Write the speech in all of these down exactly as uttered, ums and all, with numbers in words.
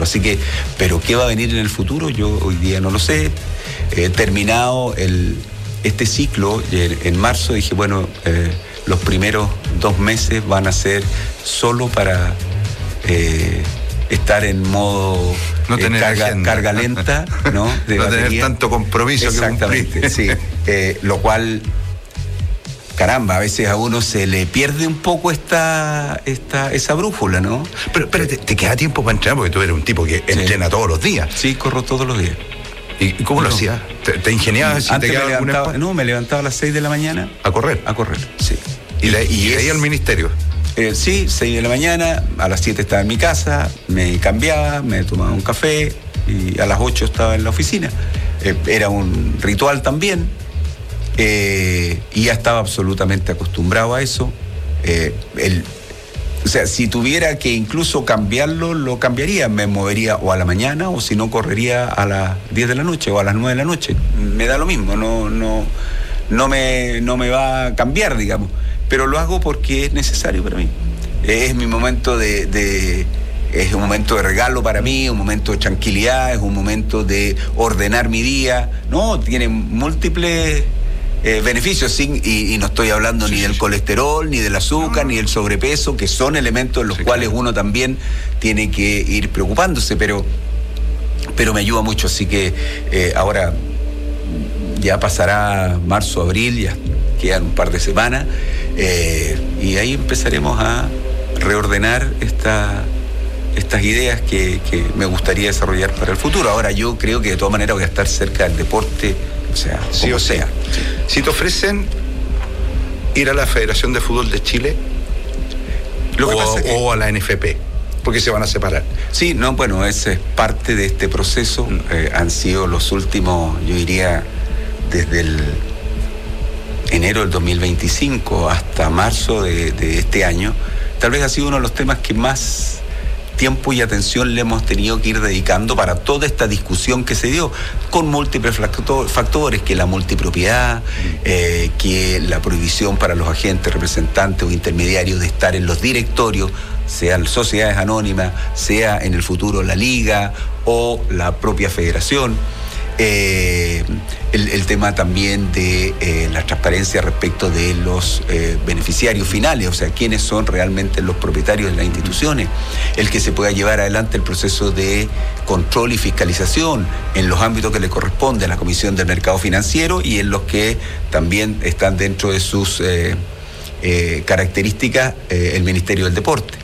hacerlo. Así que, pero ¿qué va a venir en el futuro? Yo hoy día no lo sé. He terminado el, este ciclo, en, en marzo dije, bueno, eh, los primeros dos meses van a ser solo para eh, estar en modo no eh, tener carga, carga lenta, ¿no? De no tener tanto compromiso que cumplir. Exactamente, sí. Eh, lo cual, caramba, a veces a uno se le pierde un poco esta, esta esa brújula, ¿no? Pero, pero te, te queda tiempo para entrenar, porque tú eres un tipo que sí. entrena todos los días. Sí, corro todos los días. ¿Y cómo no. lo hacías? ¿Te, te ingeniabas? Antes te me levantaba, no, me levantaba a las seis de la mañana. ¿A correr? A correr, sí. ¿Y, y, y, y ahí al ministerio? Eh, sí, seis de la mañana, a las siete estaba en mi casa, me cambiaba, me tomaba un café y a las ocho estaba en la oficina. Eh, era un ritual también eh, y ya estaba absolutamente acostumbrado a eso. Eh, el, o sea, si tuviera que incluso cambiarlo, lo cambiaría. Me movería o a la mañana o si no correría a las diez de la noche o a las nueve de la noche. Me da lo mismo, no, no, no, me, no me va a cambiar, digamos. Pero lo hago porque es necesario para mí. Es mi momento de, de... Es un momento de regalo para mí, un momento de tranquilidad, es un momento de ordenar mi día. No, tiene múltiples eh, beneficios, sin, y, y no estoy hablando sí, ni sí, del sí. colesterol, ni del azúcar, no, no. ni del sobrepeso, que son elementos en los sí, cuales claro. uno también tiene que ir preocupándose, pero, pero me ayuda mucho. Así que eh, ahora ya pasará marzo, abril, ya quedan un par de semanas, eh, y ahí empezaremos a reordenar esta, estas ideas que, que me gustaría desarrollar para el futuro. Ahora yo creo que de todas maneras voy a estar cerca del deporte, o sea, sí como o sea. Sí. Si te ofrecen ir a la Federación de Fútbol de Chile Lo que o, pasa que, o a la N F P, porque se van a separar. Sí, no, bueno, ese es parte de este proceso. Mm. Eh, han sido los últimos, yo diría, desde el enero del dos mil veinticinco hasta marzo de, de este año, tal vez ha sido uno de los temas que más tiempo y atención le hemos tenido que ir dedicando para toda esta discusión que se dio, con múltiples factores, que la multipropiedad, eh, que la prohibición para los agentes, representantes o intermediarios de estar en los directorios, sean sociedades anónimas, sea en el futuro la liga o la propia federación. Eh, el, el tema también de eh, la transparencia respecto de los eh, beneficiarios finales, o sea, quiénes son realmente los propietarios de las instituciones, el que se pueda llevar adelante el proceso de control y fiscalización en los ámbitos que le corresponde a la Comisión del Mercado Financiero y en los que también están dentro de sus eh, eh, características eh, el Ministerio del Deporte.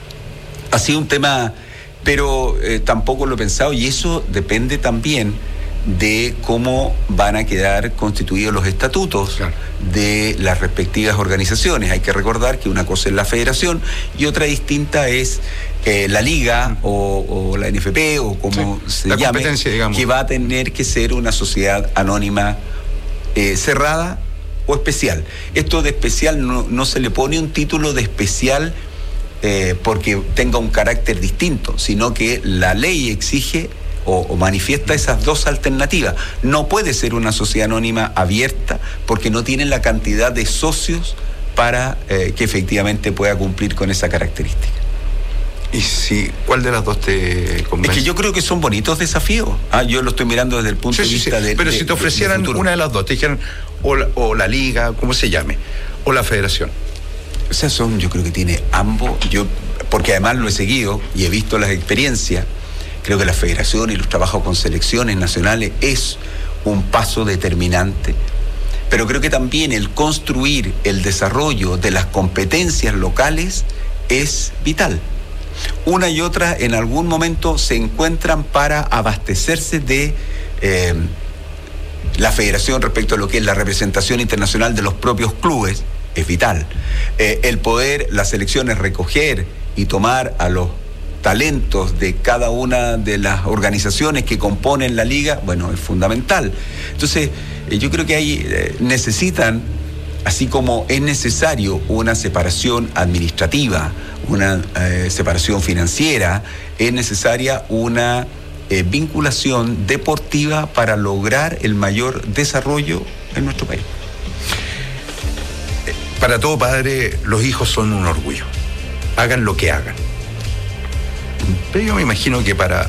Ha sido un tema, pero eh, tampoco lo he pensado, y eso depende también de cómo van a quedar constituidos los estatutos, claro, de las respectivas organizaciones. Hay que recordar que una cosa es la federación y otra distinta es eh, la liga o, o la N F P o como sí, se la llame, competencia, digamos, que va a tener que ser una sociedad anónima eh, cerrada o especial. Esto de especial no, no se le pone un título de especial eh, porque tenga un carácter distinto, sino que la ley exige O, o manifiesta esas dos alternativas. No puede ser una sociedad anónima abierta porque no tiene la cantidad de socios para eh, que efectivamente pueda cumplir con esa característica. ¿Y si cuál de las dos te convence? Es que yo creo que son bonitos desafíos. Ah, yo lo estoy mirando desde el punto sí, de vista sí, sí. de... Pero de, si te ofrecieran de, de una de las dos, te dijeran o la, o la liga, como se llame, o la federación. O sea, son, yo creo que tiene ambos, yo porque además lo he seguido y he visto las experiencias. Creo que la federación y los trabajos con selecciones nacionales es un paso determinante, pero creo que también el construir el desarrollo de las competencias locales es vital. Una y otra en algún momento se encuentran para abastecerse de eh, la federación respecto a lo que es la representación internacional de los propios clubes, es vital. Eh, el poder, las selecciones, recoger y tomar a los talentos de cada una de las organizaciones que componen la liga, bueno, es fundamental. Entonces, eh, yo creo que ahí eh, necesitan, así como es necesario una separación administrativa, una eh, separación financiera, es necesaria una eh, vinculación deportiva para lograr el mayor desarrollo en nuestro país. Para todo padre, los hijos son un orgullo. Hagan lo que hagan. Pero yo me imagino que para